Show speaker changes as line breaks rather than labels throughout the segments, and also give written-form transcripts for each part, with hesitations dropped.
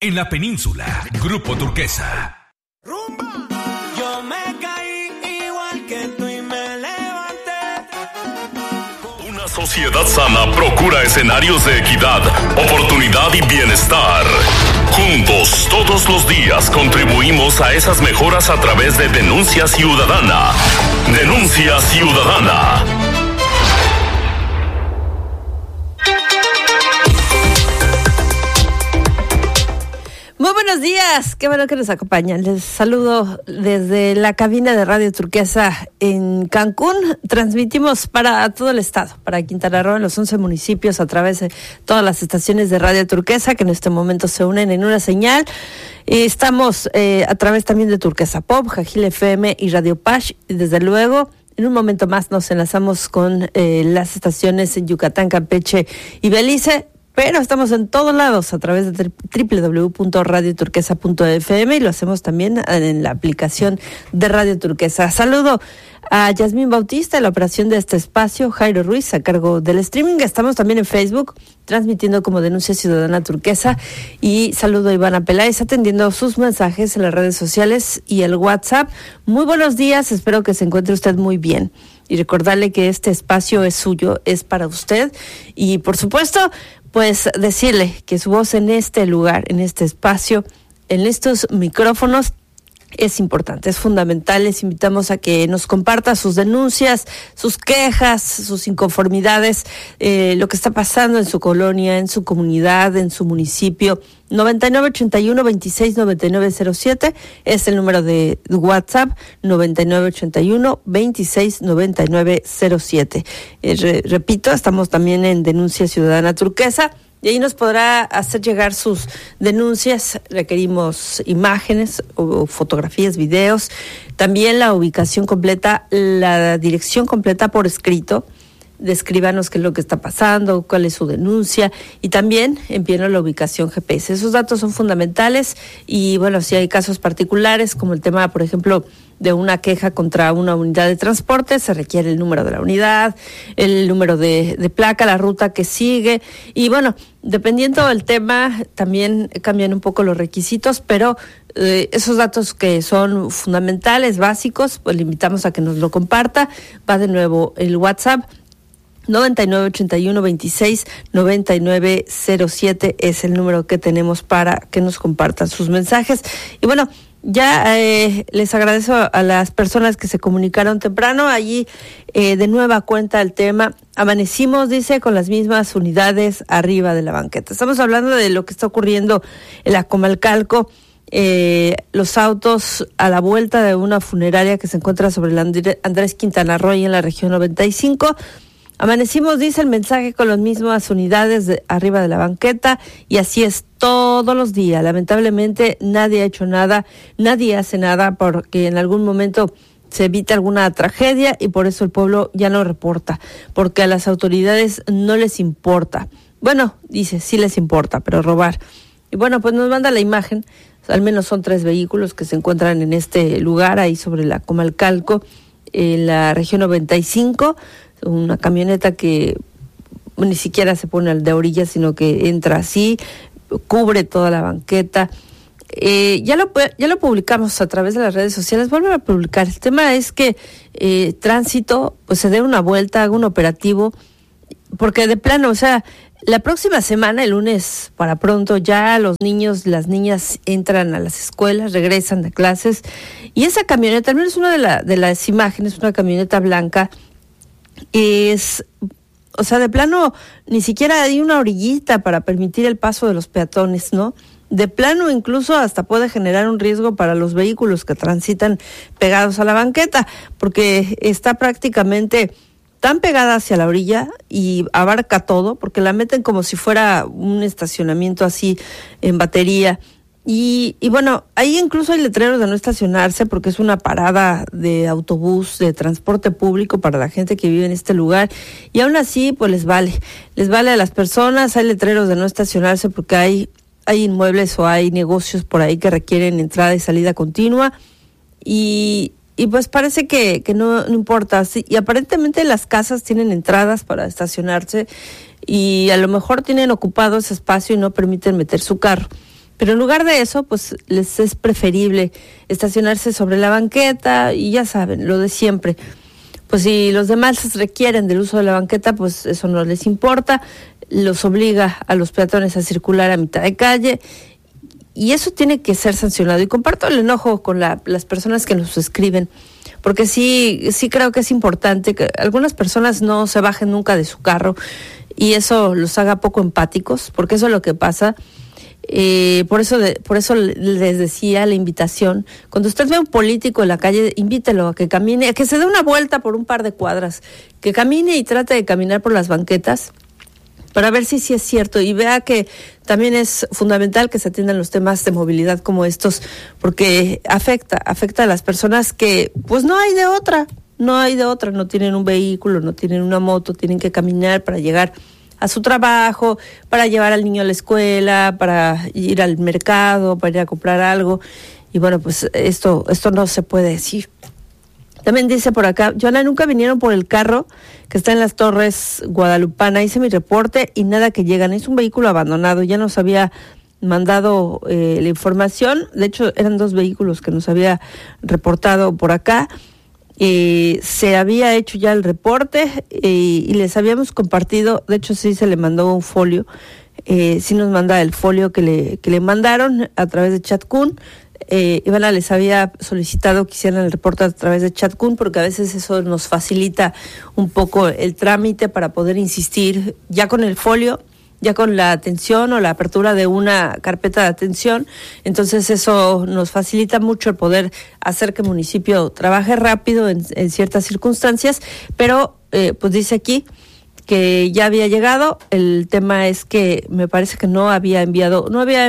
En la península, Grupo Turquesa.
Rumba. Yo me caí igual que tú y me levanté.
Una sociedad sana procura escenarios de equidad, oportunidad y bienestar. Juntos, todos los días, contribuimos a esas mejoras a través de Denuncia Ciudadana. Denuncia Ciudadana.
Muy buenos días, qué bueno que nos acompañan. Les saludo desde la cabina de Radio Turquesa en Cancún. Transmitimos para todo el estado, para Quintana Roo, en los 11 municipios, a través de todas las estaciones de Radio Turquesa, que en este momento se unen en una señal. Estamos a través también de Turquesa Pop, Jajil FM y Radio Pash. Y desde luego, en un momento más nos enlazamos con las estaciones en Yucatán, Campeche y Belice. Pero estamos en todos lados a través de www.radioturquesa.fm y lo hacemos también en la aplicación de Radio Turquesa. Saludo a Yasmín Bautista en la operación de este espacio, Jairo Ruiz a cargo del streaming. Estamos también en Facebook transmitiendo como Denuncia Ciudadana Turquesa y saludo a Ivana Peláez atendiendo sus mensajes en las redes sociales y el WhatsApp. Muy buenos días, espero que se encuentre usted muy bien. Y recordarle que este espacio es suyo, es para usted y por supuesto, pues decirle que su voz en este lugar, en este espacio, en estos micrófonos, es importante, es fundamental. Les invitamos a que nos comparta sus denuncias, sus quejas, sus inconformidades, lo que está pasando en su colonia, en su comunidad, en su municipio. 9981-269907 es el número de WhatsApp, 9981-269907. Repito, estamos también en Denuncia Ciudadana Turquesa. Y ahí nos podrá hacer llegar sus denuncias. Requerimos imágenes o fotografías, videos. También la ubicación completa, la dirección completa por escrito. Descríbanos qué es lo que está pasando, cuál es su denuncia y también envíenos la ubicación GPS. Esos datos son fundamentales y bueno, si hay casos particulares como el tema, por ejemplo, de una queja contra una unidad de transporte, se requiere el número de la unidad, el número de placa, la ruta que sigue y bueno, dependiendo del tema también cambian un poco los requisitos, pero esos datos que son fundamentales, básicos, pues le invitamos a que nos lo comparta. Va de nuevo el WhatsApp 9981-269907 es el número que tenemos para que nos compartan sus mensajes. Y bueno, ya les agradezco a las personas que se comunicaron temprano. Allí de nueva cuenta el tema. Amanecimos, dice, con las mismas unidades arriba de la banqueta. Estamos hablando de lo que está ocurriendo en la Comalcalco. Los autos a la vuelta de una funeraria que se encuentra sobre el Andrés Quintana Roo y en la región 95. Amanecimos, dice el mensaje, con las mismas unidades arriba de la banqueta y así es todos los días. Lamentablemente nadie ha hecho nada, nadie hace nada porque en algún momento se evita alguna tragedia y por eso el pueblo ya no reporta, porque a las autoridades no les importa. Bueno, dice, sí les importa, pero robar. Y bueno, pues nos manda la imagen, al menos son 3 vehículos que se encuentran en este lugar, ahí sobre la Comalcalco, en la región 95, una camioneta que ni siquiera se pone al de orilla, sino que entra así, cubre toda la banqueta. Ya lo publicamos a través de las redes sociales, vuelven a publicar. El tema es que tránsito pues se dé una vuelta, haga un operativo, porque de plano, o sea, la próxima semana, el lunes para pronto, ya los niños, las niñas entran a las escuelas, regresan de clases, y esa camioneta, al menos una de las imágenes, una camioneta blanca, es, o sea, de plano, ni siquiera hay una orillita para permitir el paso de los peatones, ¿no? De plano, incluso hasta puede generar un riesgo para los vehículos que transitan pegados a la banqueta, porque está prácticamente tan pegada hacia la orilla y abarca todo, porque la meten como si fuera un estacionamiento así en batería. Y bueno, ahí incluso hay letreros de no estacionarse porque es una parada de autobús, de transporte público para la gente que vive en este lugar y aún así pues les vale a las personas. Hay letreros de no estacionarse porque hay inmuebles o hay negocios por ahí que requieren entrada y salida continua y pues parece que no importa. Sí, y aparentemente las casas tienen entradas para estacionarse y a lo mejor tienen ocupado ese espacio y no permiten meter su carro. Pero en lugar de eso, pues les es preferible estacionarse sobre la banqueta y ya saben, lo de siempre. Pues si los demás requieren del uso de la banqueta, pues eso no les importa, los obliga a los peatones a circular a mitad de calle y eso tiene que ser sancionado. Y comparto el enojo con las personas que nos escriben, porque sí creo que es importante que algunas personas no se bajen nunca de su carro y eso los haga poco empáticos, porque eso es lo que pasa. Por eso les decía la invitación, cuando usted ve a un político en la calle, invítelo a que camine, a que se dé una vuelta por un par de cuadras, que camine y trate de caminar por las banquetas para ver si sí es cierto y vea que también es fundamental que se atiendan los temas de movilidad como estos, porque afecta a las personas que pues no hay de otra, no tienen un vehículo, no tienen una moto, tienen que caminar para llegar a su trabajo, para llevar al niño a la escuela, para ir al mercado, para ir a comprar algo. Y bueno, pues esto no se puede decir. También dice por acá, Joana, nunca vinieron por el carro que está en las Torres Guadalupana. Hice mi reporte y nada que llegan. Es un vehículo abandonado. Ya nos había mandado la información. De hecho, eran 2 vehículos que nos había reportado por acá. Se había hecho ya el reporte y les habíamos compartido, de hecho sí se le mandó un folio, sí nos manda el folio que le mandaron a través de Chatkun. Ivana les había solicitado que hicieran el reporte a través de Chatkun porque a veces eso nos facilita un poco el trámite para poder insistir ya con el folio, ya con la atención o la apertura de una carpeta de atención. Entonces eso nos facilita mucho el poder hacer que el municipio trabaje rápido en ciertas circunstancias, pero pues dice aquí que ya había llegado. El tema es que me parece que no había enviado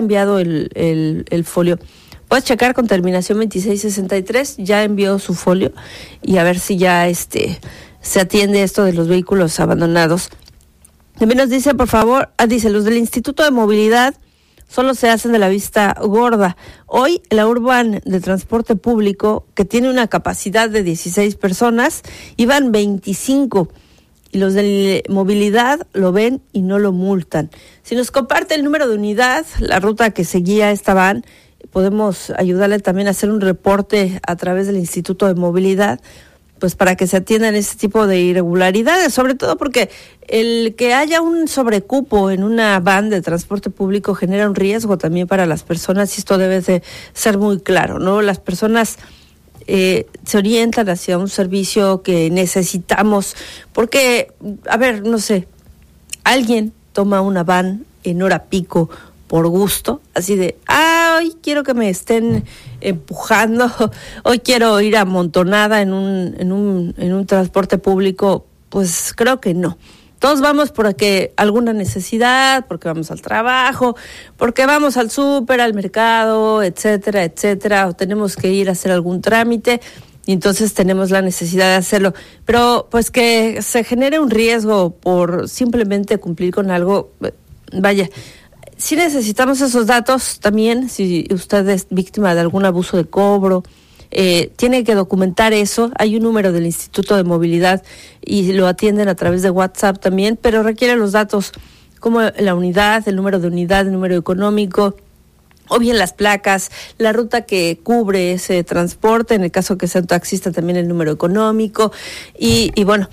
el folio. Puedes checar con terminación 2663, ya envió su folio y a ver si ya se atiende esto de los vehículos abandonados. También nos dice, por favor, dice, los del Instituto de Movilidad solo se hacen de la vista gorda. Hoy la Urban de Transporte Público, que tiene una capacidad de 16 personas, iban 25. Y los de movilidad lo ven y no lo multan. Si nos comparte el número de unidad, la ruta que seguía esta van, podemos ayudarle también a hacer un reporte a través del Instituto de Movilidad, pues para que se atiendan ese tipo de irregularidades, sobre todo porque el que haya un sobrecupo en una van de transporte público genera un riesgo también para las personas y esto debe de ser muy claro, ¿no? Las personas se orientan hacia un servicio que necesitamos, porque, a ver, no sé, alguien toma una van en hora pico por gusto, así de, hoy quiero que me estén empujando, hoy quiero ir amontonada en un transporte público, pues creo que no. Todos vamos porque alguna necesidad, porque vamos al trabajo, porque vamos al súper, al mercado, etcétera, etcétera, o tenemos que ir a hacer algún trámite y entonces tenemos la necesidad de hacerlo. Pero pues que se genere un riesgo por simplemente cumplir con algo, vaya, sí necesitamos esos datos también, si usted es víctima de algún abuso de cobro, tiene que documentar eso. Hay un número del Instituto de Movilidad y lo atienden a través de WhatsApp también, pero requiere los datos como la unidad, el número de unidad, el número económico, o bien las placas, la ruta que cubre ese transporte, en el caso que sea un taxista también el número económico y bueno,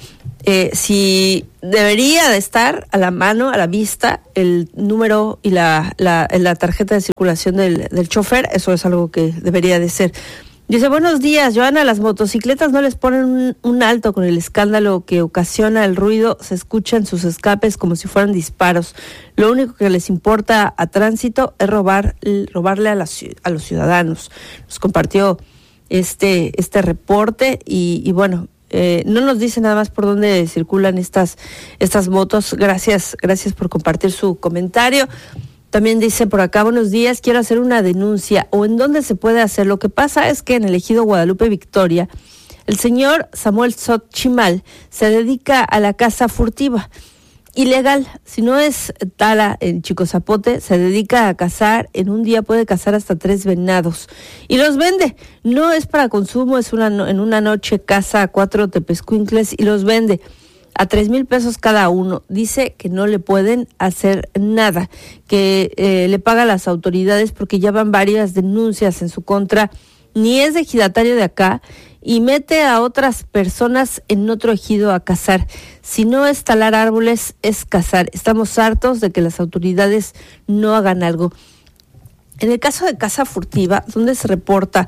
si debería de estar a la mano, a la vista, el número y la tarjeta de circulación del chofer, eso es algo que debería de ser. Dice, buenos días, Joana, las motocicletas no les ponen un alto con el escándalo que ocasiona el ruido, se escuchan sus escapes como si fueran disparos. Lo único que les importa a tránsito es robarle a los ciudadanos. Nos compartió este reporte y bueno, no nos dice nada más por dónde circulan estas motos. Gracias por compartir su comentario. También dice por acá, buenos días, quiero hacer una denuncia, o en dónde se puede hacer. Lo que pasa es que en el ejido Guadalupe Victoria, el señor Samuel Sot Chimal se dedica a la caza furtiva, ilegal. Si no es tala en Chico Zapote, se dedica a cazar, en un día puede cazar hasta 3 venados, y los vende. No es para consumo, en una noche caza a 4 tepezcuincles y los vende. a 3,000 pesos cada uno. Dice que no le pueden hacer nada, que le paga a las autoridades porque ya van varias denuncias en su contra. Ni es ejidatario de acá y mete a otras personas en otro ejido a cazar. Si no es talar árboles, es cazar. Estamos hartos de que las autoridades no hagan algo. En el caso de caza furtiva, ¿dónde se reporta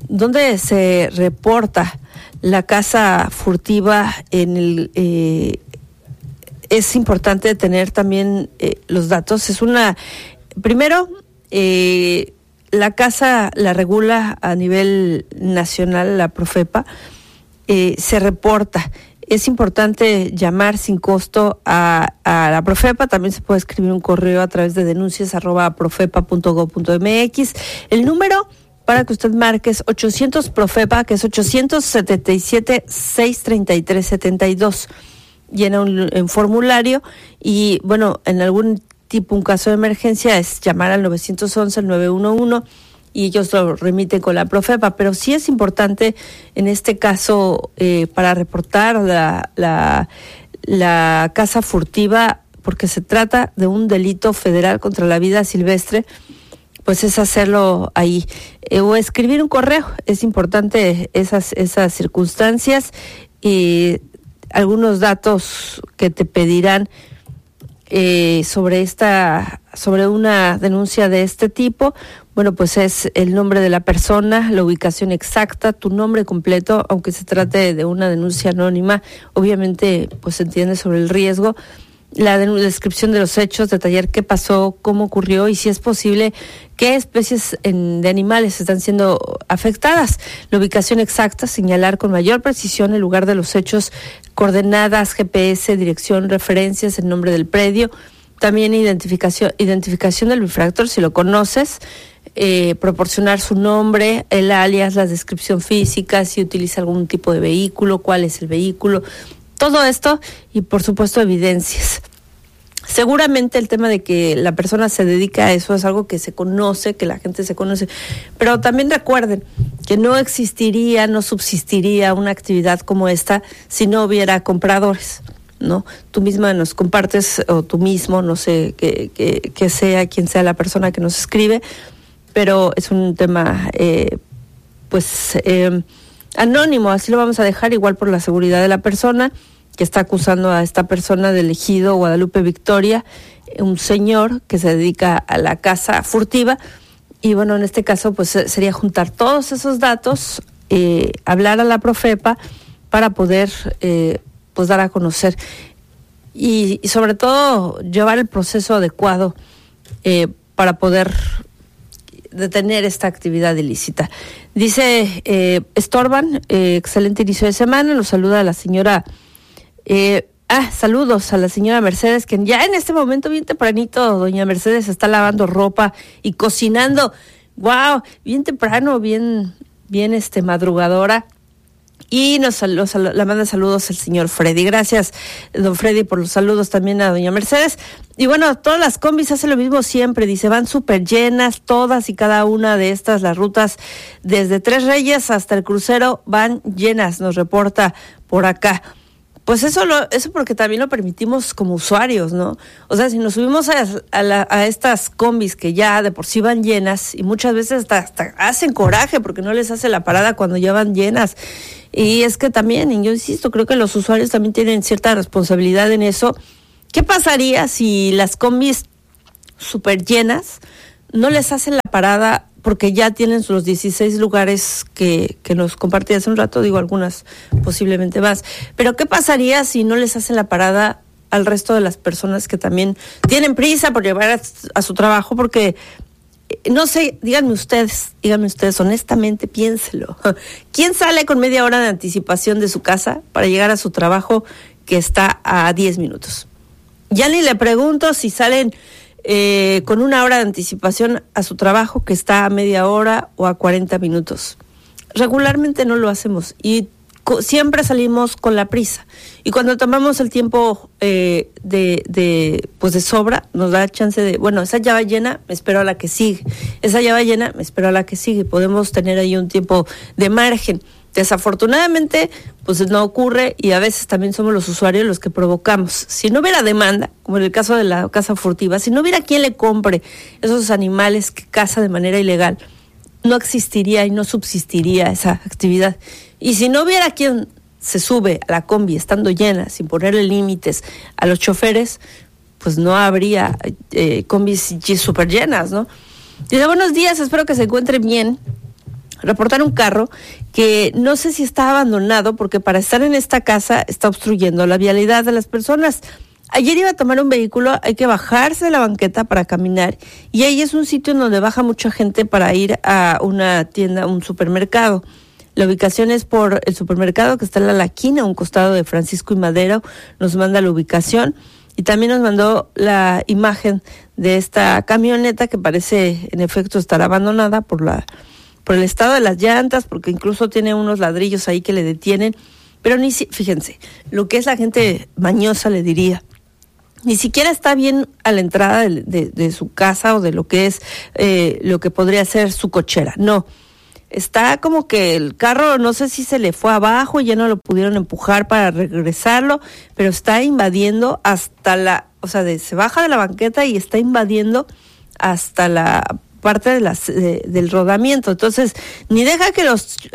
la caza furtiva? Es importante tener también los datos. Primero, la caza la regula a nivel nacional la Profepa, se reporta. Es importante llamar sin costo a la Profepa. También se puede escribir un correo a través de denuncias@profepa.gov.mx. El número para que usted marque es 800 Profepa, que es 877-633-72. Llena un formulario y, bueno, en un caso de emergencia es llamar al 911, al 911, y ellos lo remiten con la Profepa. Pero sí es importante en este caso para reportar la caza furtiva, porque se trata de un delito federal contra la vida silvestre, pues es hacerlo ahí. O escribir un correo. Es importante esas circunstancias y algunos datos que te pedirán sobre una denuncia de este tipo. Bueno, pues es el nombre de la persona, la ubicación exacta, tu nombre completo, aunque se trate de una denuncia anónima, obviamente pues se entiende sobre el riesgo, la descripción de los hechos, detallar qué pasó, cómo ocurrió y si es posible qué especies de animales están siendo afectadas. La ubicación exacta, señalar con mayor precisión el lugar de los hechos, coordenadas, GPS, dirección, referencias, el nombre del predio, también identificación del infractor si lo conoces, proporcionar su nombre, el alias, la descripción física, si utiliza algún tipo de vehículo, cuál es el vehículo, todo esto y por supuesto evidencias. Seguramente el tema de que la persona se dedica a eso es algo que se conoce, que la gente se conoce, pero también recuerden que no subsistiría una actividad como esta si no hubiera compradores, ¿no? Tú misma nos compartes, o tú mismo, no sé que sea quien sea la persona que nos escribe, pero es un tema anónimo, así lo vamos a dejar, igual por la seguridad de la persona que está acusando a esta persona del ejido Guadalupe Victoria, un señor que se dedica a la caza furtiva. Y bueno, en este caso pues sería juntar todos esos datos, hablar a la Profepa para poder pues dar a conocer y sobre todo llevar el proceso adecuado para poder detener esta actividad ilícita. Dice Estorban, excelente inicio de semana, los saluda la señora saludos a la señora Mercedes, que ya en este momento bien tempranito doña Mercedes está lavando ropa y cocinando. Wow, bien temprano, bien madrugadora. Y la manda saludos el señor Freddy. Gracias, don Freddy, por los saludos también a doña Mercedes. Y bueno, todas las combis hacen lo mismo siempre, dice, van súper llenas, todas y cada una de estas, las rutas desde Tres Reyes hasta el crucero van llenas, nos reporta por acá. Pues eso porque también lo permitimos como usuarios, ¿no? O sea, si nos subimos a estas combis que ya de por sí van llenas y muchas veces hasta hacen coraje porque no les hace la parada cuando ya van llenas. Y es que también, y yo insisto, creo que los usuarios también tienen cierta responsabilidad en eso. ¿Qué pasaría si las combis súper llenas no les hacen la parada porque ya tienen los 16 lugares que nos compartí hace un rato, digo algunas posiblemente más, pero qué pasaría si no les hacen la parada al resto de las personas que también tienen prisa por llevar a su trabajo? Porque, no sé, díganme ustedes, honestamente, piénselo. ¿Quién sale con media hora de anticipación de su casa para llegar a su trabajo que está a 10 minutos? Ya ni le pregunto si salen con una hora de anticipación a su trabajo que está a media hora o a 40 minutos. Regularmente no lo hacemos y siempre salimos con la prisa. Y cuando tomamos el tiempo de sobra, nos da chance de, bueno, esa ya va llena, me espero a la que sigue. Esa ya va llena, me espero a la que sigue. Podemos tener ahí un tiempo de margen. Desafortunadamente, pues no ocurre y a veces también somos los usuarios los que provocamos. Si no hubiera demanda, como en el caso de la caza furtiva, si no hubiera quien le compre esos animales que caza de manera ilegal, no existiría y no subsistiría esa actividad. Y si no hubiera quien se sube a la combi estando llena, sin ponerle límites a los choferes, pues no habría combis súper llenas, ¿no? Dice, buenos días, espero que se encuentren bien. Reportar un carro que no sé si está abandonado porque para estar en esta casa está obstruyendo la vialidad de las personas. Ayer iba a tomar un vehículo, hay que bajarse de la banqueta para caminar y ahí es un sitio en donde baja mucha gente para ir a una tienda, un supermercado. La ubicación es por el supermercado que está en La Laquina, a un costado de Francisco y Madero. Nos manda la ubicación y también nos mandó la imagen de esta camioneta que parece en efecto estar abandonada por el estado de las llantas, porque incluso tiene unos ladrillos ahí que le detienen, pero fíjense, lo que es la gente mañosa le diría, ni siquiera está bien a la entrada de su casa o de lo que es lo que podría ser su cochera, no, está como que el carro, no sé si se le fue abajo y ya no lo pudieron empujar para regresarlo, pero está invadiendo hasta se baja de la banqueta y está invadiendo hasta la parte de del rodamiento. Entonces, ni deja que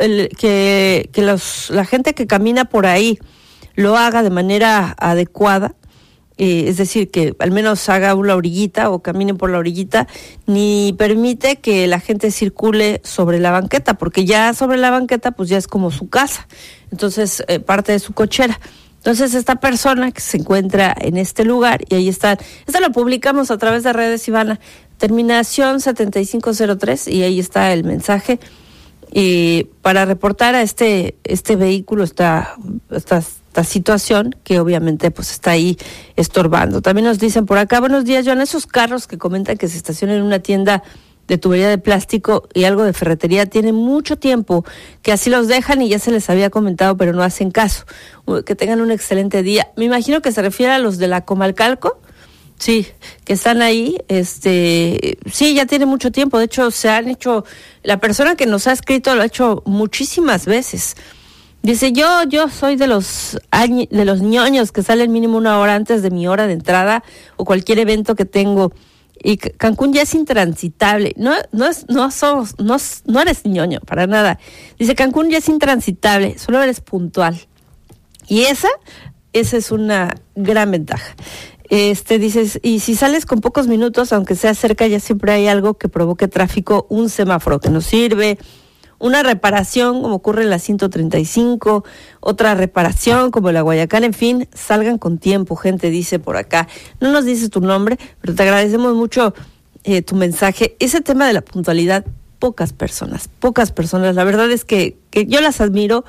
la gente que camina por ahí lo haga de manera adecuada, es decir, que al menos haga una orillita o camine por la orillita, ni permite que la gente circule sobre la banqueta, porque ya sobre la banqueta pues ya es como su casa, entonces parte de su cochera. Entonces esta persona que se encuentra en este lugar, y ahí está, esto lo publicamos a través de redes, Ivana, terminación 7503, y ahí está el mensaje, y para reportar a este vehículo esta situación que obviamente pues está ahí estorbando. También nos dicen por acá, buenos días, Joan, esos carros que comentan que se estacionan en una tienda de tubería de plástico y algo de ferretería, tienen mucho tiempo que así los dejan y ya se les había comentado, pero no hacen caso. Que tengan un excelente día. Me imagino que se refiere a los de la Comalcalco, sí, que están ahí, sí, ya tiene mucho tiempo, de hecho la persona que nos ha escrito lo ha hecho muchísimas veces. Dice, yo soy de los ñoños que salen mínimo una hora antes de mi hora de entrada o cualquier evento que tengo. Y Cancún ya es intransitable. No eres ñoño, para nada. Dice, Cancún ya es intransitable, solo eres puntual. Y esa es una gran ventaja. Dices, y si sales con pocos minutos, aunque sea cerca, ya siempre hay algo que provoque tráfico, un semáforo que nos sirve, una reparación como ocurre en la 135, otra reparación como la Guayacán, en fin, salgan con tiempo, gente, dice por acá. No nos dices tu nombre, pero te agradecemos mucho tu mensaje. Ese tema de la puntualidad, pocas personas, la verdad es que yo las admiro,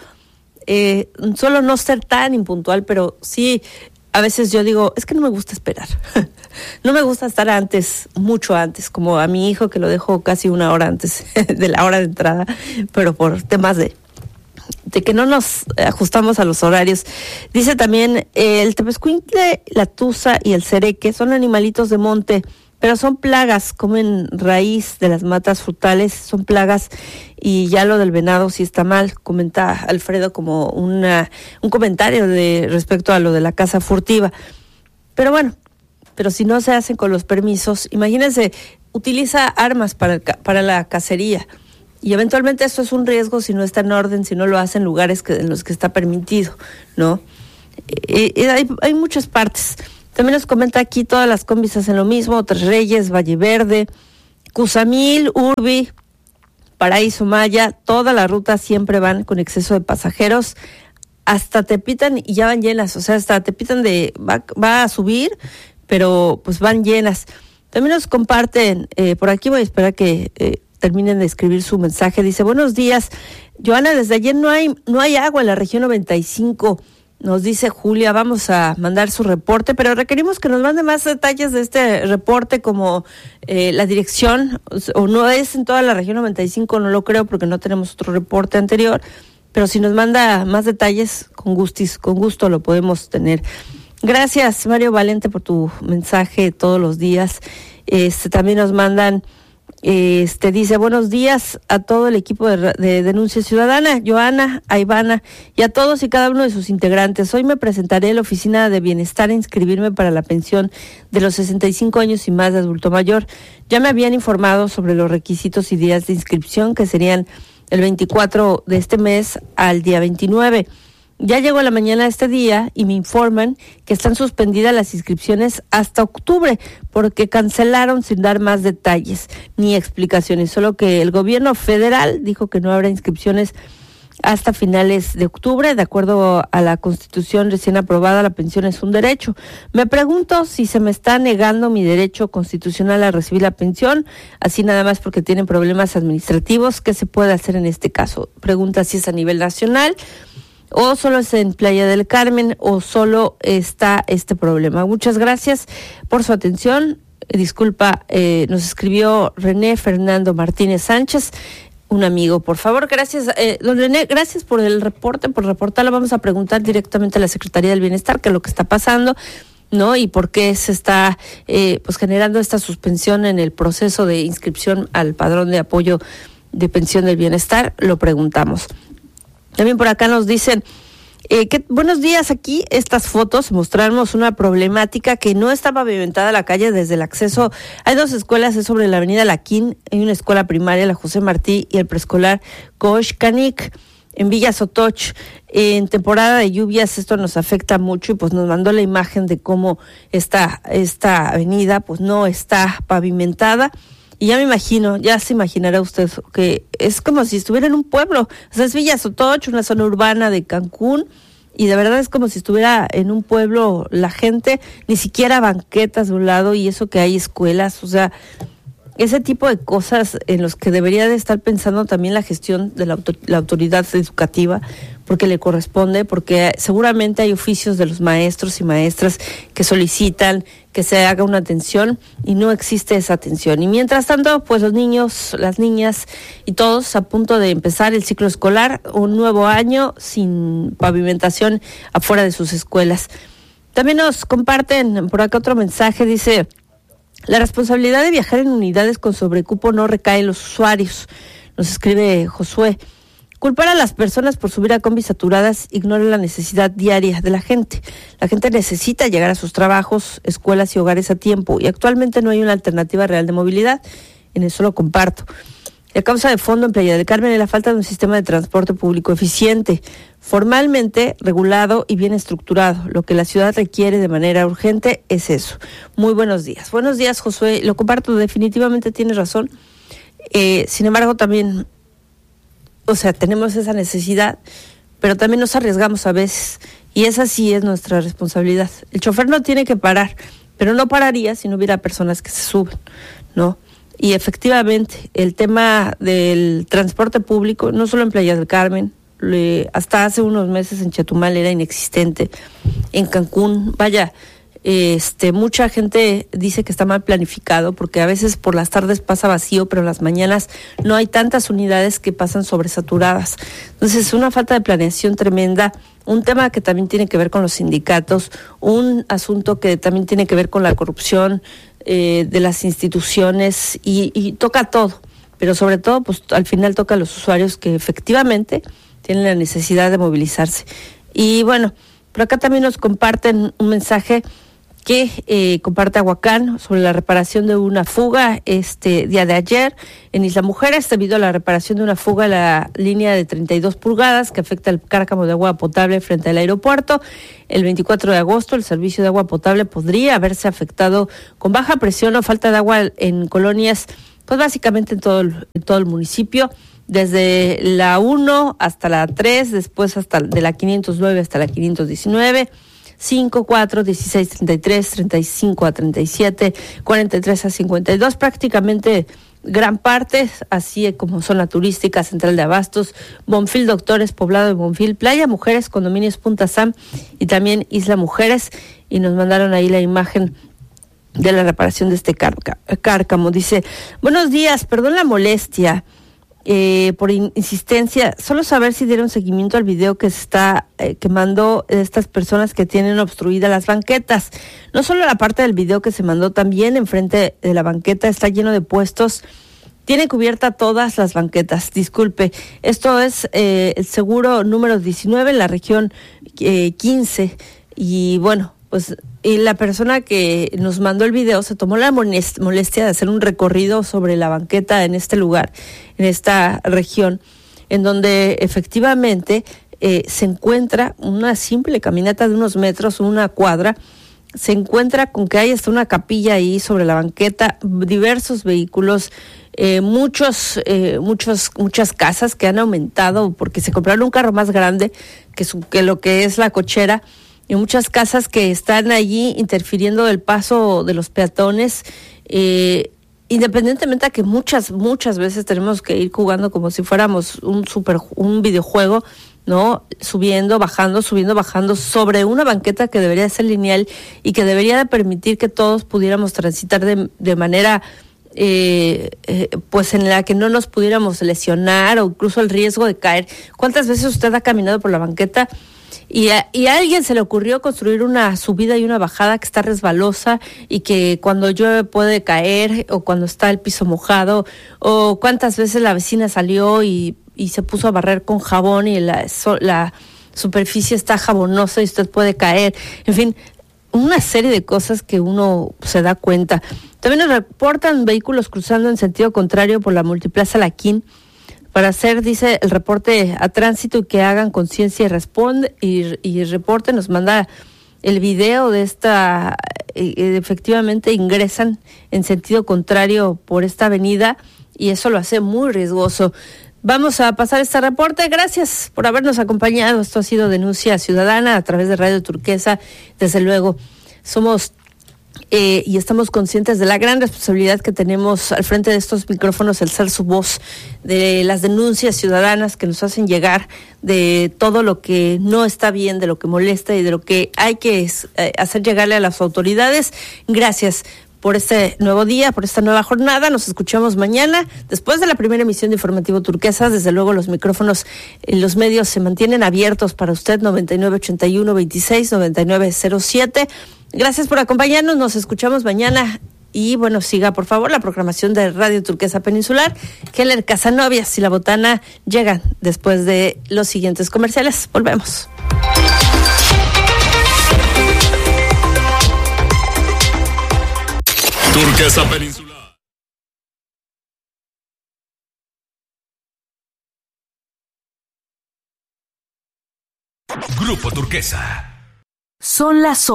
solo no ser tan impuntual, pero sí, a veces yo digo, es que no me gusta esperar, no me gusta estar antes, mucho antes, como a mi hijo que lo dejo casi una hora antes de la hora de entrada, pero por temas de que no nos ajustamos a los horarios. Dice también, el tepezcuintle, la tusa y el cereque son animalitos de monte, pero son plagas, comen raíz de las matas frutales, son plagas, y ya lo del venado sí está mal, comenta Alfredo como un comentario respecto a lo de la caza furtiva. Pero bueno, si no se hacen con los permisos, imagínense, utiliza armas para la cacería, y eventualmente esto es un riesgo si no está en orden, si no lo hace en lugares en los que está permitido, ¿no? Hay muchas partes. También nos comenta aquí, todas las combis hacen lo mismo, Tres Reyes, Valle Verde, Cuzamil, Urbi, Paraíso Maya, toda la ruta siempre van con exceso de pasajeros, hasta Tepitan y ya van llenas, o sea, hasta Tepitan va a subir, pero pues van llenas. También nos comparten, por aquí voy a esperar que terminen de escribir su mensaje, dice, buenos días, Joana, desde ayer no hay agua en la región 95, nos dice Julia, vamos a mandar su reporte, pero requerimos que nos mande más detalles de este reporte, como la dirección, o no es en toda la región 95, no lo creo porque no tenemos otro reporte anterior, pero si nos manda más detalles, con gusto lo podemos tener. Gracias, Mario Valente, por tu mensaje todos los días. También nos mandan Dice, buenos días a todo el equipo de Denuncia Ciudadana, Joana, a Ivana y a todos y cada uno de sus integrantes. Hoy me presentaré en la Oficina de Bienestar a inscribirme para la pensión de los 65 años y más de adulto mayor. Ya me habían informado sobre los requisitos y días de inscripción, que serían el 24 de este mes al día 29. Ya llegó la mañana de este día y me informan que están suspendidas las inscripciones hasta octubre porque cancelaron sin dar más detalles ni explicaciones, solo que el gobierno federal dijo que no habrá inscripciones hasta finales de octubre. De acuerdo a la Constitución recién aprobada, la pensión es un derecho. Me pregunto si se me está negando mi derecho constitucional a recibir la pensión, así nada más porque tienen problemas administrativos. ¿Qué se puede hacer en este caso? Pregunta si es a nivel nacional o solo es en Playa del Carmen o solo está este problema. Muchas gracias por su atención. Disculpa, nos escribió René Fernando Martínez Sánchez, un amigo. Por favor, gracias. Don René, gracias por el reporte, por reportarlo. Vamos a preguntar directamente a la Secretaría del Bienestar qué es lo que está pasando, ¿no? Y por qué se está generando esta suspensión en el proceso de inscripción al padrón de apoyo de pensión del bienestar. Lo preguntamos. También por acá nos dicen, buenos días, aquí estas fotos mostramos una problemática que no está pavimentada la calle desde el acceso. Hay dos escuelas, es sobre la avenida Laquín, hay una escuela primaria, la José Martí, y el preescolar Coxcanic, en Villa Sotoch. En temporada de lluvias esto nos afecta mucho y pues nos mandó la imagen de cómo esta avenida pues no está pavimentada. Y ya me imagino, ya se imaginará usted que es como si estuviera en un pueblo. O sea, es Villa Sotoch, una zona urbana de Cancún, y de verdad es como si estuviera en un pueblo la gente, ni siquiera banquetas de un lado, y eso que hay escuelas, o sea, ese tipo de cosas en los que debería de estar pensando también la gestión de la autoridad educativa, porque le corresponde, porque seguramente hay oficios de los maestros y maestras que solicitan que se haga una atención y no existe esa atención. Y mientras tanto, pues los niños, las niñas y todos a punto de empezar el ciclo escolar, un nuevo año sin pavimentación afuera de sus escuelas. También nos comparten por acá otro mensaje, dice: la responsabilidad de viajar en unidades con sobrecupo no recae en los usuarios. Nos escribe Josué. Culpar a las personas por subir a combis saturadas ignora la necesidad diaria de la gente. La gente necesita llegar a sus trabajos, escuelas y hogares a tiempo, y actualmente no hay una alternativa real de movilidad. En eso lo comparto. La causa de fondo en Playa del Carmen es la falta de un sistema de transporte público eficiente, formalmente regulado y bien estructurado. Lo que la ciudad requiere de manera urgente es eso. Muy buenos días. Buenos días, Josué. Lo comparto, definitivamente tienes razón. Sin embargo, también, o sea, tenemos esa necesidad, pero también nos arriesgamos a veces, y esa sí es nuestra responsabilidad. El chofer no tiene que parar, pero no pararía si no hubiera personas que se suben, ¿no? Y efectivamente, el tema del transporte público, no solo en Playa del Carmen, hasta hace unos meses en Chetumal era inexistente, en Cancún, vaya, mucha gente dice que está mal planificado porque a veces por las tardes pasa vacío, pero en las mañanas no hay tantas unidades que pasan sobresaturadas. Entonces es una falta de planeación tremenda, un tema que también tiene que ver con los sindicatos, un asunto que también tiene que ver con la corrupción de las instituciones y toca todo, pero sobre todo pues al final toca a los usuarios que efectivamente tienen la necesidad de movilizarse. Y bueno, por acá también nos comparten un mensaje que comparte Aguacán sobre la reparación de una fuga día de ayer en Isla Mujeres, debido a la reparación de una fuga en la línea de 32 pulgadas que afecta el cárcamo de agua potable frente al aeropuerto. El 24 de agosto el servicio de agua potable podría haberse afectado con baja presión o falta de agua en colonias, pues básicamente en todo el municipio, desde la 1 hasta la 3, después hasta de la 509 hasta la 519, 5, 4, 16, 33, 35 a 37, 43 a 52, prácticamente gran parte, así como zona turística, Central de Abastos, Bonfil Doctores, Poblado de Bonfil, Playa Mujeres, Condominios Punta Sam y también Isla Mujeres, y nos mandaron ahí la imagen de la reparación de este cárcamo. Dice: buenos días, perdón la molestia. Por insistencia, solo saber si dieron seguimiento al video que se está mandó estas personas que tienen obstruidas las banquetas. No solo la parte del video que se mandó, también enfrente de la banqueta está lleno de puestos tiene cubierta todas las banquetas. Disculpe, esto es el seguro número 19 en la región 15. Y bueno, pues y la persona que nos mandó el video se tomó la molestia de hacer un recorrido sobre la banqueta en este lugar, en esta región, en donde efectivamente se encuentra una simple caminata de unos metros, una cuadra. Se encuentra con que hay hasta una capilla ahí sobre la banqueta, diversos vehículos, muchas casas que han aumentado porque se compraron un carro más grande que lo que es la cochera, y muchas casas que están allí interfiriendo del paso de los peatones, independientemente a que muchas veces tenemos que ir jugando como si fuéramos un videojuego, ¿no? Subiendo, bajando sobre una banqueta que debería ser lineal y que debería de permitir que todos pudiéramos transitar de manera pues en la que no nos pudiéramos lesionar o incluso el riesgo de caer. ¿Cuántas veces usted ha caminado por la banqueta y a alguien se le ocurrió construir una subida y una bajada que está resbalosa y que cuando llueve puede caer, o cuando está el piso mojado, o cuántas veces la vecina salió y se puso a barrer con jabón y la superficie está jabonosa y usted puede caer? En fin, una serie de cosas que uno se da cuenta. También nos reportan vehículos cruzando en sentido contrario por la Multiplaza Laquín para hacer, dice, el reporte a tránsito y que hagan conciencia y reporte. Nos manda el video de esta, efectivamente ingresan en sentido contrario por esta avenida y eso lo hace muy riesgoso. Vamos a pasar este reporte. Gracias por habernos acompañado. Esto ha sido Denuncia Ciudadana a través de Radio Turquesa. Desde luego, somos y estamos conscientes de la gran responsabilidad que tenemos al frente de estos micrófonos, el ser su voz de las denuncias ciudadanas que nos hacen llegar de todo lo que no está bien, de lo que molesta y de lo que hay que hacer llegarle a las autoridades. Gracias por este nuevo día, por esta nueva jornada. Nos escuchamos mañana, después de la primera emisión de Informativo Turquesa. Desde luego los micrófonos en los medios se mantienen abiertos para usted, 9981-26-9907. Gracias por acompañarnos, nos escuchamos mañana. Y bueno, siga por favor la programación de Radio Turquesa Peninsular. Keller Casanovias y La Botana llegan después de los siguientes comerciales. Volvemos.
Turquesa Peninsular.
Grupo Turquesa.
Son las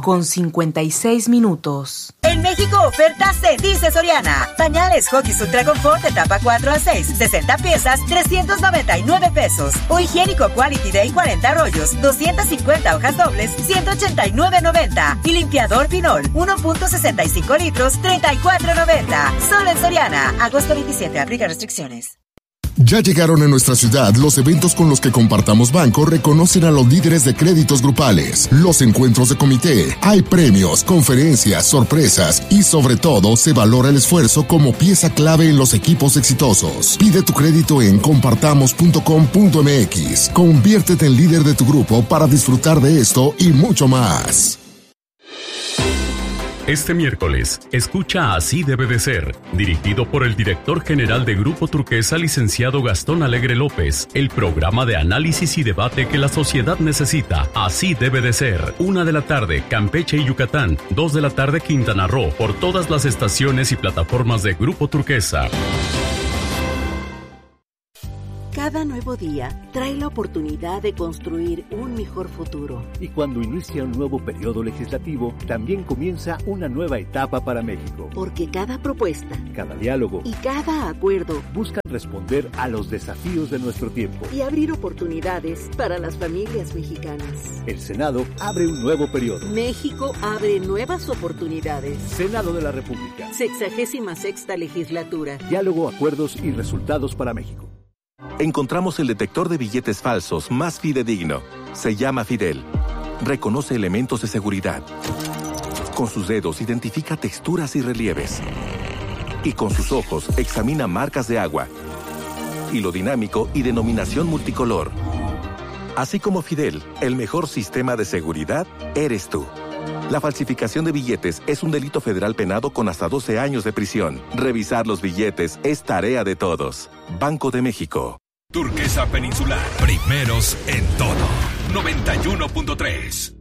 8:56.
En México, ofertas se dice Soriana. Pañales Huggies Ultra Confort etapa 4 a 6, 60 piezas, 399 pesos. O higiénico Quality Day 40 rollos, 250 hojas dobles, 189.90. Y limpiador Pinol, 1.65 litros, 34.90. Solo en Soriana. Agosto 27, aplica restricciones.
Ya llegaron a nuestra ciudad los eventos con los que Compartamos Banco reconocen a los líderes de créditos grupales, los encuentros de comité, hay premios, conferencias, sorpresas y sobre todo se valora el esfuerzo como pieza clave en los equipos exitosos. Pide tu crédito en compartamos.com.mx. Conviértete en líder de tu grupo para disfrutar de esto y mucho más.
Este miércoles, escucha Así debe de ser, dirigido por el director general de Grupo Turquesa, licenciado Gastón Alegre López, el programa de análisis y debate que la sociedad necesita. Así debe de ser. 1 de la tarde, Campeche y Yucatán. 2 de la tarde, Quintana Roo, por todas las estaciones y plataformas de Grupo Turquesa.
Cada nuevo día trae la oportunidad de construir un mejor futuro.
Y cuando inicia un nuevo periodo legislativo, también comienza una nueva etapa para México.
Porque cada propuesta,
cada diálogo
y cada acuerdo
buscan responder a los desafíos de nuestro tiempo
y abrir oportunidades para las familias mexicanas.
El Senado abre un nuevo periodo.
México abre nuevas oportunidades.
Senado de la República.
66ª legislatura.
Diálogo, acuerdos y resultados para México.
Encontramos el detector de billetes falsos más fidedigno. Se llama Fidel. Reconoce elementos de seguridad. Con sus dedos identifica texturas y relieves. Y con sus ojos examina marcas de agua. Hilo dinámico y denominación multicolor. Así como Fidel, el mejor sistema de seguridad eres tú. La falsificación de billetes es un delito federal penado con hasta 12 años de prisión. Revisar los billetes es tarea de todos. Banco de México.
Turquesa Peninsular. Primeros en todo. 91.3.